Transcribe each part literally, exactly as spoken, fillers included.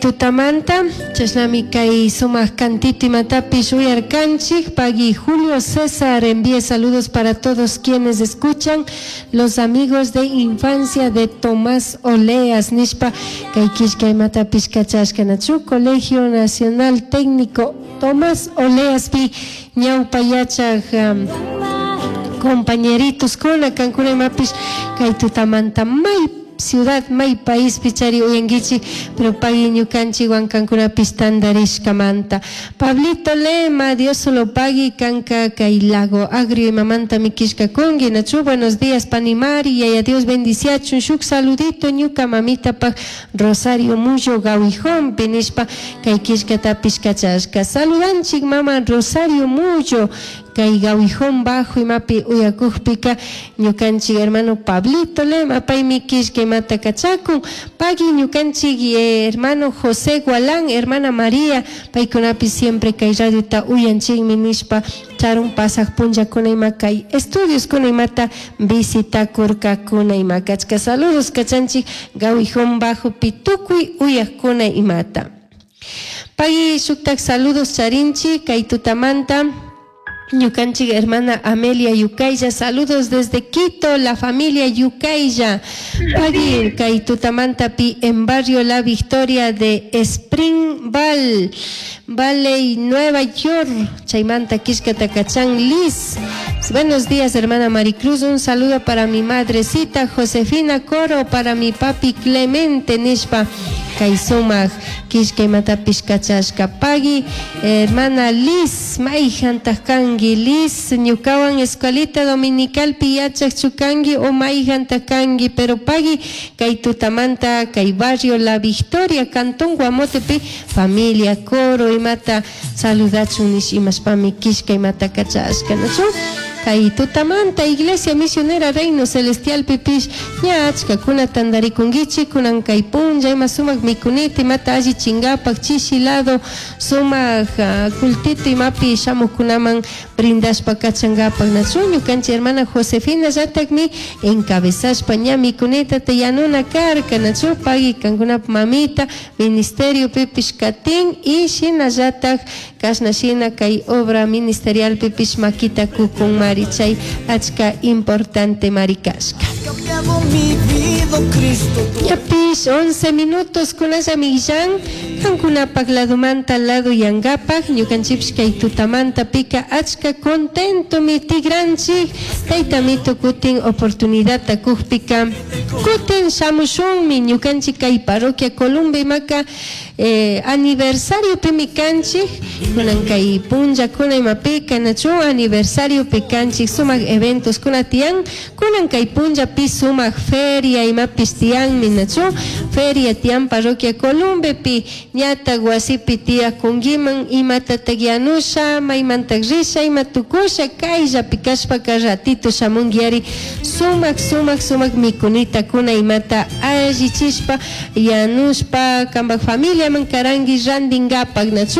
tutamanta, chasnami kay sumaq cantito imatapish uyarkanchik, pagi Julio César envía saludos para todos quienes escuchan, los amigos de infancia de Tomás Oleas, nishpa kay kishka imatapish kachashkanachu, Colegio Nacional Técnico Tomás Oleas pi ñawpayachak um, compañeritos kuna kankuna imapish kay tutamanta may ciudad may país pichari uyangichi pero pagi ñukanchi wankankuna pistandarishkamanta. Pablito Lema, Dios solo pagi kanka kay lago agrio y mamanta mikishka kungi nachu, buenos días panimari y a Dios bendiciachun shuk saludito ñuka mamita pa Rosario Muyo Gawihon pinishpa kay kishka tapishkachashka. Saludanchik mama Rosario Muyo kay Gawihon bajo y mapi uyakujpika ñukanchik hermano Pablito Lema pay mikishka mata kachakun pagi ñukanchik hermano José Gualán, hermana María paykunapi siempre kay radiota uyanchikmi nishpa charun pasaq punllakuna ima kay estudios kuna imata visitakurkakuna ima kachka. Saludos kachanchik Gawihon bajo pitukuy uyakuna imata pagi shuktak saludos charinchik kay tutamanta ñukanchik hermana Amelia Yucaya, saludos desde Quito, la familia Yucaya. Pagi kay tutamanta pi en barrio La Victoria de Spring Valley, Valley, Nueva York. Chaimanta Kishka Takachán Liz. Buenos días, hermana Maricruz. Un saludo para mi madrecita Josefina Coro, para mi papi Clemente Nishpa. Kaisumag Kishka Mata Pishkachashka. Pagi, hermana Liz, Maijantakangi Liz, Ñukawan Escuelita Dominical Piyachak Chukangi o Maijantakangi, pero pagi kay tutamanta kay barrio La Victoria, Cantón Guamotepi, familia Coro y mata saludachunish imaspami Kishka y mata kachashka, ¿no? Kay tutamanta Iglesia Misionera Reino Celestial pipish ñachka kuna tandarikungichi kunan kay punlla ima sumak mikuniti mata alli chingapak chishilado sumak uh, kultito imapi shamukunaman brindashpa kachangapak nachu ñukanchik hermana Josefina llatakmi encabezashpa ña mikunita yanuna karka nachu pagi kankunap mamita ministerio pipish katin y shina llatak kashna shina kay obra ministerial pipish makita kukun marichay achka importante marikashka. Ya pish once minutos kunasa millan kankuna pakladumanta lado yangapak ñukanchik kay tutamanta pika achka contento mi tigranchik taytamito kutin oportunidad takujpika kutin shamushunmi ñukanchik kay parroquia Colombia maka eh, aniversario pimikanchik kunan kay punja kuna imapika nachu aniversario pikanchik sumak eventos kuna tian kunan kay punja pi sumak feria imapis tian minachu feria tian parroquia Colombia pi ñata wasipi tia kungiman imata tagianusha maimantak risha imatukusha kaylla pikashpa ratito shamungiari sumak sumak sumak mikunita kuna imata allichishpa yanushpa kambak familia mankarangi randingapak nachu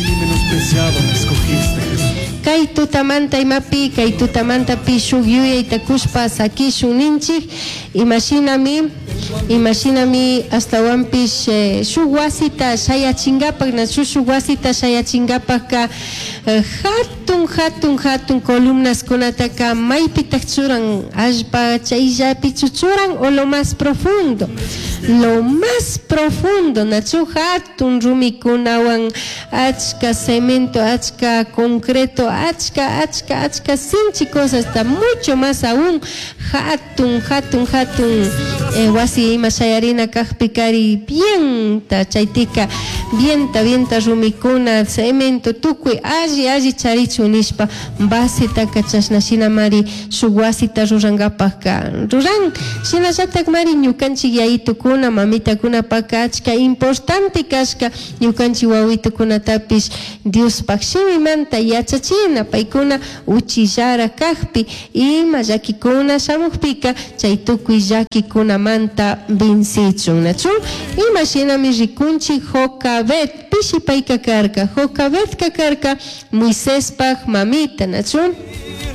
kay tutamanta imapi kay tutamanta pi shuk yuya itakushpa sakishun ninchik imaginami imaginami hasta wampish eh, shuk wasita shayachingapak nachu shuk wasita shayachingapak ka eh, hatun hatun hatun columnas kunataka maypitak churan ashpa chayllapi chuchuran o lo más profundo lo más profundo nachu hatun rumikunawan achka cemento achka concreto achka achka achka sinchi cosas hasta mucho más aún hatun hatun hatun eh, wasi ima shayarina kajpikari bienta chaytika bienta bienta rumikuna cemento tukui alli alli charichu nishpa basita kachashna shina mari shuk wasita rurangapaka ruran shina llatak mari ñukanchik yayitukuna mamitakuna paka achka importante kashka ñukanchik wawitukunatapish Dios pakshimimanta yachachina paykuna uchillara kajpi ima llakikuna shamukpika chay tukuy llakikunamanta vincichun nachu imashinami rikunchik Jocabet pishi payka karka Jocabet kakarka Moiséspak mamita nachu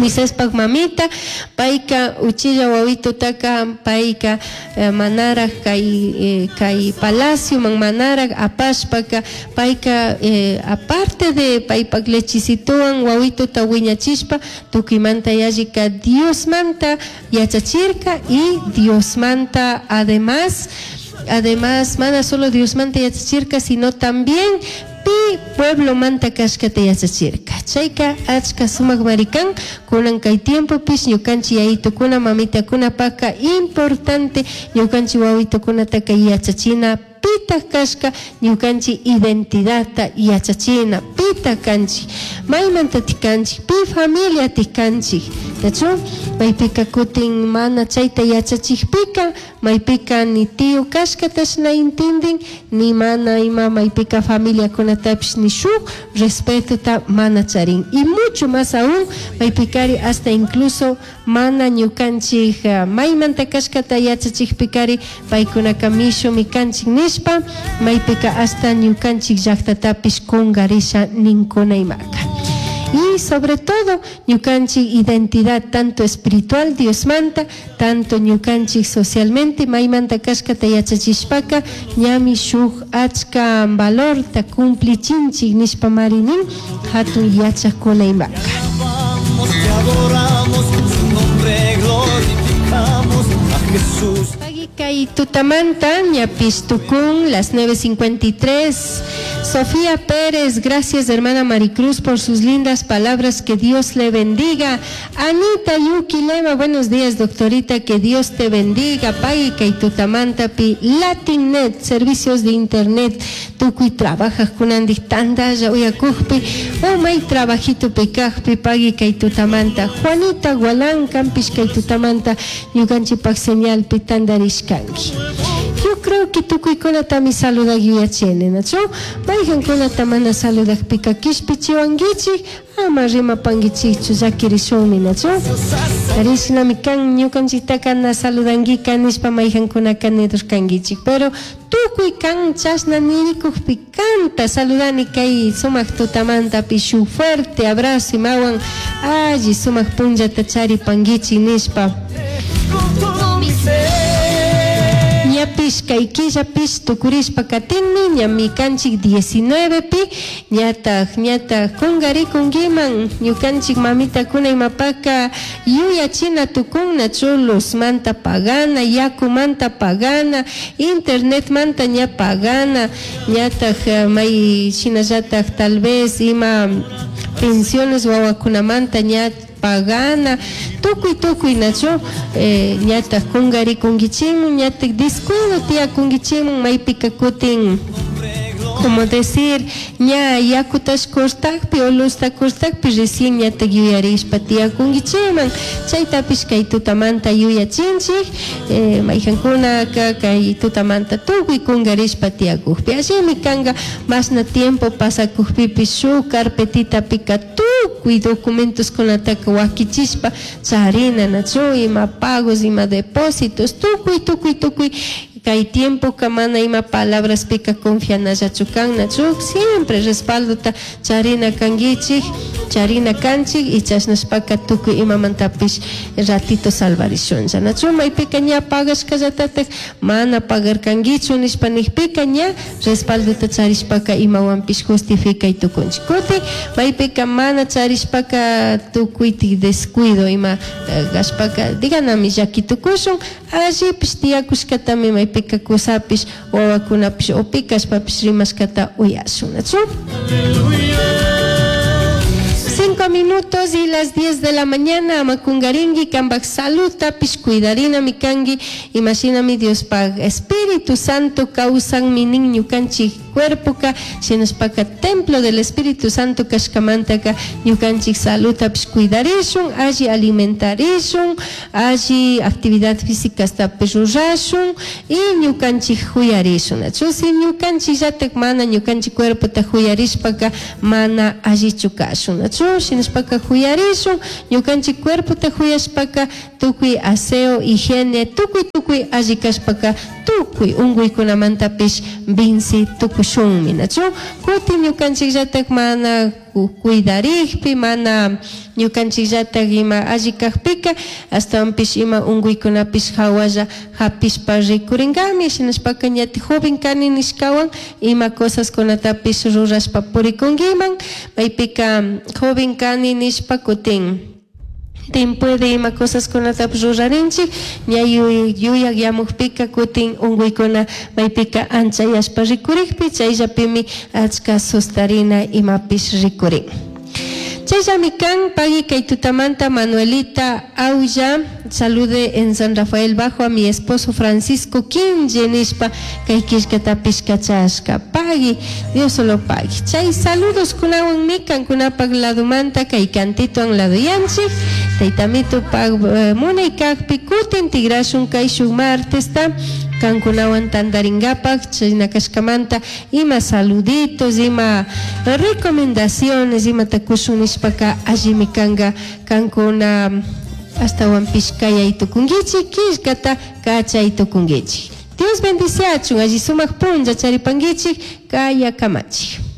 Misespak mamita, paika uchilla wawitutaka paika eh, manarak kay eh, kay palacio man manarak apashpaka paika eh, aparte de paipak lechisituan wawituta wiñachispa tukimanta yallika Dios manta yachachirka y Dios manta además además mana solo Dios manta yachachirka sino también pi pueblo manta kashkata yachachirka chayka achka sumak marikan kunan kay tiempo pis ñukanchi yaytukuna mamita kuna paka importante ñukanchi wawitukunata taka yachachina pita kashka ñukanchi identidadta yachachina pita kanchi maymanta tikanchi pi familia tikanchi nachu maypika kutin mana chayta yachachikpika maypika ni tío kashkatash na intindin ni mana ima maypika familia kunatapish ni shuk respeto ta mana charin y mucho más aún maypikari hasta incluso mana ñukanchik uh, maymanta kashkata yachachikpikari paykuna kamishu mikanchik nishpa maypika hasta ñukanchik llaqtatapish kungarisha ninkunaymaka. Y sobre todo ñukanchik identidad tanto espiritual Dios manta tanto ñukanchik socialmente maymanta kashkata yachachishpaka ñami shuk achka valor ta cumplichinchik nishpa marinin hatun yachakunaymaka. Te adoramos, su nombre glorificamos a Jesús. Kay tutamanta ñapis tukun las nueve cincuenta y tres. Sofía Pérez, gracias hermana Maricruz por sus lindas palabras, que Dios le bendiga. Anita Yuki Lema, buenos días doctorita, que Dios te bendiga. Pagui kay tutamanta pi Latinnet, servicios de internet. Tukuy trabajas con andi tanda ya uya kuhpi. O may trabajito pekajpi pagui kay tutamanta. Juanita Gualán, campis kay tutamanta. Yuganchi pak señal pitandarish. Yo creo que tu cuicona tami saluda guiachene, ¿no? Vaigan con la tamana saluda pica kishpichi wangichi, ama rima pangichi chuzakirisumi, ¿no? Arisina mi can, ñukan chitakan saludangi kanispa maijan con a canedos kangichi, pero tu cuican chasna nirikuj picanta, saludani kai sumak tutamanta pishu fuerte abrazo y mawan, allí sumak punja tachari pangichi nispa. Ñapis kaikilla pis tukurispa katinmi ñami kanchik diecinueve pi ñataj ñataj kungari kungiman ñukanchik mamita kunay mapaka yuyachina tukuna chulos manta pagana yaku manta pagana internet manta ña pagana ñataj may chinallataj tal vez ima pensiones wawakunamanta ña pagana tukuy tukuy nacho eh, ñata kungari kungichimu ñata descuido tía kungichimu maypika kutin como decir ña yakutash kurstakpi o lusta kurstakpi recién ñata yuyarishpa tía kungichiman chaytapish kay tutamanta yuyachinchik eh, mayjankuna ka kay tutamanta tukuy kungarishpa tía kuhpi allimi kanga masna tiempo pasa kuhpipi shuk carpetita pika tukuy documentos kunataka wakichispa charina nachu ima pagos ima depósitos tukuy tukuy tukuy kay tiempo kamana ima palabras pika confiana yachukan nachu siempre respaldo ta charina kangichik charina kanchik y chasnaspaka tukuy ima mantapish ratito salvarishon nachu maypika ña pagas kallatatak mana pagar kangichu nishpa nijpika ña respaldo ta charishpaka imawanpish justificay tukunchik kuti maypika mana charishpaka tukuyti descuido ima eh, gashpaka diganami llakitukushun allí pish tiyakushkatami may pika kusapish wawakunapish o pikashpapish rimashkata uyashun nachu. Cinco minutos y las diez de la mañana, amakungaringi, kambak salud, tapish cuidarina mi kangi, imagina mi Dios pag, Espíritu Santo causan mi niño kanchi cuerpo ka, llenos paka templo del Espíritu Santo kashkamantaka, ñukanchik salud tapish cuidarishun, allí alimentarishun, allí actividad física hasta perurashun, y ñukanchik huyarishun, nachu, si ñukanchik yatek mana, ñukanchik cuerpo ta huyarishpaka, mana allí chukashun, nachu, shinashpaka huyarishun, ñukanchik cuerpo ta huyashpaka, tukuy aseo, higiene, tukuy tukuy allí kashpaka, tukuy unguykunamantapish vinci tukushunmi, nachu, kuti ñukanchik yatek mana cuidarikpi mana ñukanchikllata ima alli kaqpika astawanpish ima unquykunapish hawalla hapishpa rikuringami shinashpaka ñati joven kani nishkawan ima cosaskunatapish rurashpa purikunkiman maypika joven kani nishpa kutin puede ima cosas con la tap rurarinchi ña yuyak yamukpika kutin unguykuna maypika ancha yashpa rikurikpi chayllapimi achka sustarina imapish rikurin chayllami kan pagi kay tutamanta Manuelita Aulla salude en San Rafael Bajo a mi esposo Francisco Kinje nishpa kay kishkatapish kachashka pagi Dios solo pagi chay saludos kunawan mikan kunapak ladumanta kay cantito an lado yanchi taytamito pag uh, munay kakpi kutin tigrashun kay shuk martesta kankunawan tandaringapak chaynakashkamanta ima saluditos ima recomendaciones ima takushun nishpaka allimi kanga kankuna hasta wampishkayaytu kungichi kishkata kachaytu kungichi Dios bendice achun alli sumak punlla charipangichi kaya kamachi